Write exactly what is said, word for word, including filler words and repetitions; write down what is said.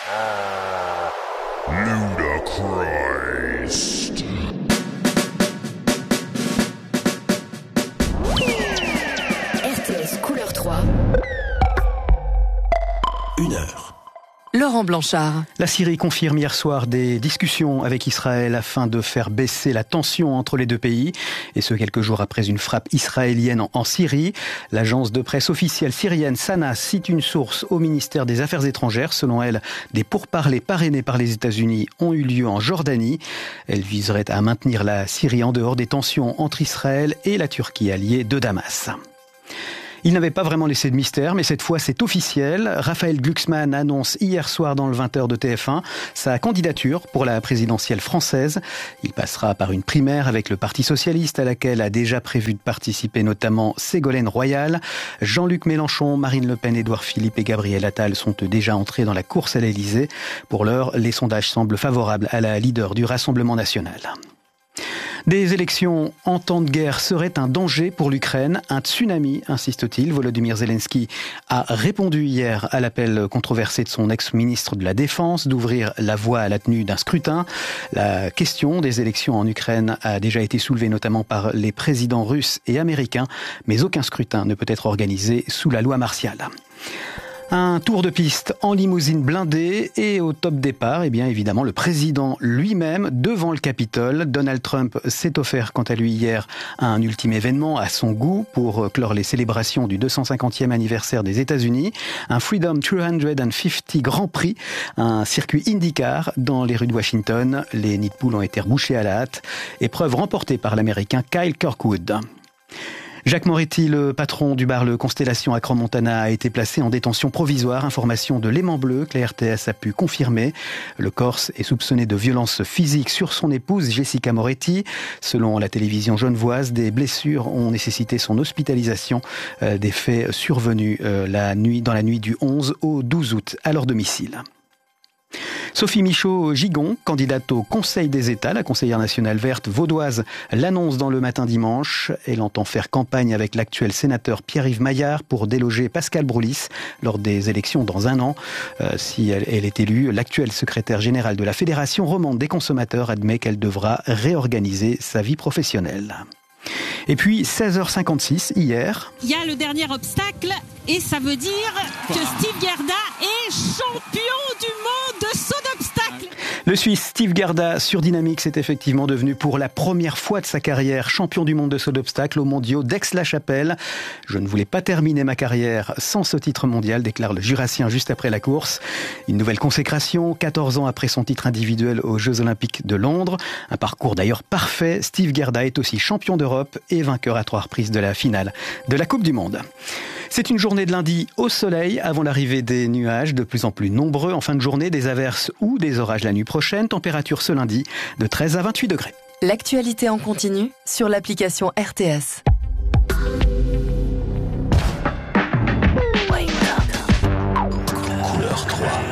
Ludachrist. R T S Couleur trois. Une heure. Laurent Blanchard. La Syrie confirme hier soir des discussions avec Israël afin de faire baisser la tension entre les deux pays. Et ce, quelques jours après une frappe israélienne en Syrie. L'agence de presse officielle syrienne Sana cite une source au ministère des Affaires étrangères. Selon elle, des pourparlers parrainés par les États-Unis ont eu lieu en Jordanie. Elle viserait à maintenir la Syrie en dehors des tensions entre Israël et la Turquie alliée de Damas. Il n'avait pas vraiment laissé de mystère, mais cette fois c'est officiel. Raphaël Glucksmann annonce hier soir dans le vingt heures de T F un sa candidature pour la présidentielle française. Il passera par une primaire avec le Parti socialiste à laquelle a déjà prévu de participer notamment Ségolène Royal. Jean-Luc Mélenchon, Marine Le Pen, Édouard Philippe et Gabriel Attal sont déjà entrés dans la course à l'Élysée. Pour l'heure, les sondages semblent favorables à la leader du Rassemblement national. Des élections en temps de guerre seraient un danger pour l'Ukraine, un tsunami, insiste-t-il. Volodymyr Zelensky a répondu hier à l'appel controversé de son ex-ministre de la Défense d'ouvrir la voie à la tenue d'un scrutin. La question des élections en Ukraine a déjà été soulevée notamment par les présidents russes et américains, mais aucun scrutin ne peut être organisé sous la loi martiale. Un tour de piste en limousine blindée et au top départ, eh bien évidemment le président lui-même devant le Capitole. Donald Trump s'est offert quant à lui hier un ultime événement à son goût pour clore les célébrations du deux cent cinquantième anniversaire des États-Unis. Un Freedom deux cent cinquante Grand Prix, un circuit IndyCar dans les rues de Washington. Les nids de poules ont été rebouchés à la hâte. Épreuve remportée par l'Américain Kyle Kirkwood. Jacques Moretti, le patron du bar Le Constellation à Crans-Montana, a été placé en détention provisoire. Information de l'Aimant Bleu que la R T S a pu confirmer. Le Corse est soupçonné de violences physiques sur son épouse Jessica Moretti. Selon la télévision genevoise, des blessures ont nécessité son hospitalisation. Euh, des faits survenus euh, la nuit, dans la nuit du onze au douze août à leur domicile. Sophie Michaud-Gigon, candidate au Conseil des États, la conseillère nationale verte vaudoise, l'annonce dans le matin dimanche. Elle entend faire campagne avec l'actuel sénateur Pierre-Yves Maillard pour déloger Pascal Broulis lors des élections dans un an. Euh, si elle, elle est élue, l'actuel secrétaire général de la Fédération romande des consommateurs admet qu'elle devra réorganiser sa vie professionnelle. Et puis, seize heures cinquante-six, hier... Il y a le dernier obstacle, et ça veut dire que Steve Gerda est champion du monde de saut d'obstacle. Le Suisse Steve Gerda sur Dynamix est effectivement devenu pour la première fois de sa carrière champion du monde de saut d'obstacle aux mondiaux d'Aix-la-Chapelle. Je ne voulais pas terminer ma carrière sans ce titre mondial, déclare le Jurassien juste après la course. Une nouvelle consécration, quatorze ans après son titre individuel aux Jeux Olympiques de Londres. Un parcours d'ailleurs parfait. Steve Gerda est aussi champion d'Europe et vainqueur à trois reprises de la finale de la Coupe du Monde. C'est une journée de lundi au soleil avant l'arrivée des nuages de plus en plus nombreux. En fin de journée, des averses ou des orages la nuit prochaine. Température ce lundi de treize à vingt-huit degrés. L'actualité en continu sur l'application R T S. Couleur trois.